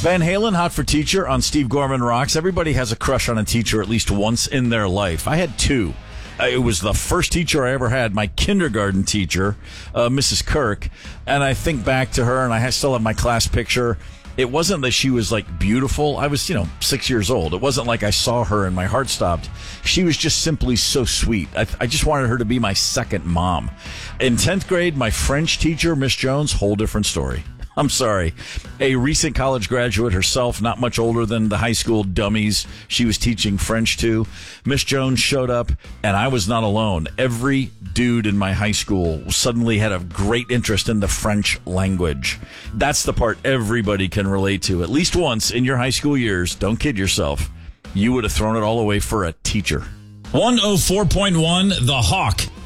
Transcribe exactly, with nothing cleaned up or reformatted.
Van Halen, Hot for Teacher on Steve Gorman Rocks. Everybody has a crush on a teacher at least once in their life. I had two. It was the first teacher I ever had, my kindergarten teacher, uh, Missus Kirk. And I think back to her, and I still have my class picture. It wasn't that she was, like, beautiful. I was, you know, six years old. It wasn't like I saw her and my heart stopped. She was just simply so sweet. I, I just wanted her to be my second mom. In tenth grade, my French teacher, Miss Jones, whole different story. I'm sorry. A recent college graduate herself, not much older than the high school dummies she was teaching French to. Miss Jones showed up, and I was not alone. Every dude in my high school suddenly had a great interest in the French language. That's the part everybody can relate to. At least once in your high school years, don't kid yourself, you would have thrown it all away for a teacher. one oh four point one The Hawk.